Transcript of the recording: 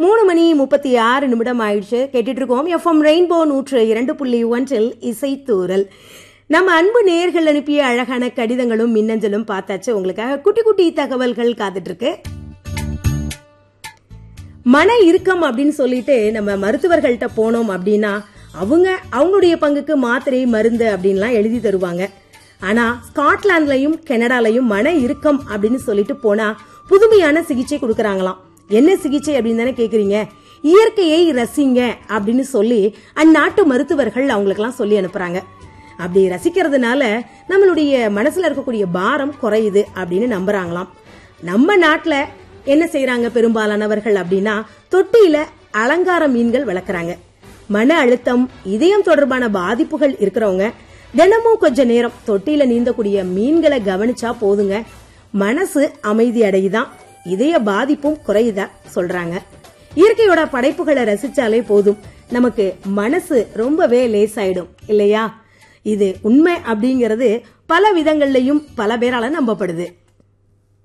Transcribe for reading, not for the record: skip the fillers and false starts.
3:36 ஆயிடுச்சு. கேட்டுட்டு இருக்கோம் எஃப்எம் ரெயின்போ 102.1 இசைத்தூரல். நம்ம அன்பு நேயர்கள் அனுப்பிய அழகான கடிதங்களும் மின்னஞ்சலும் பார்த்தாச்சு. உங்களுக்காக குட்டி குட்டி தகவல்கள் காத்துட்டு இருக்கு. மன இறுக்கம் அப்படின்னு சொல்லிட்டு நம்ம மருத்துவர்கள்ட்ட போனோம் அப்படின்னா அவங்களுடைய பங்குக்கு மாத்திரை மருந்து அப்படின்லாம் எழுதி தருவாங்க. ஆனா ஸ்காட்லாந்துலயும் கனடாலையும் மன இறுக்கம் அப்படின்னு சொல்லிட்டு போனா புதுமையான சிகிச்சை கொடுக்கறாங்களாம். என்ன சிகிச்சை அப்படின்னு தானே கேக்குறீங்க? இயற்கையை ரசிங்க அப்படின்னு சொல்லி அந்நாட்டு மருத்துவர்கள் அவங்களுக்கெல்லாம் சொல்லி அனுப்புறாங்க. அப்படி ரசிக்கிறதுனால நம்மளுடைய மனசுல இருக்கக்கூடிய பாரம் குறையுது அப்படின்னு நம்புறாங்களாம். நம்ம நாட்டுல என்ன செய்யறாங்க பெரும்பாலானவர்கள் அப்படின்னா தொட்டியில அலங்கார மீன்கள் வளர்க்கறாங்க. மன அழுத்தம், இதயம் தொடர்பான பாதிப்புகள் இருக்கிறவங்க தினமும் கொஞ்ச நேரம் தொட்டியில நீந்தக்கூடிய மீன்களை கவனிச்சா போதுங்க, மனசு அமைதி அடையுதான், இதய பாதிப்பும் குறையுதா சொல்றாங்க. இயற்கையோட படைப்புகளை ரசிச்சாலே போதும், நமக்கு மனசு ரொம்பவே லேசாயிடும் இல்லையா? இது உண்மை அப்படிங்கிறது பல விதங்கள்லயும் பல பேரால நம்பப்படுது.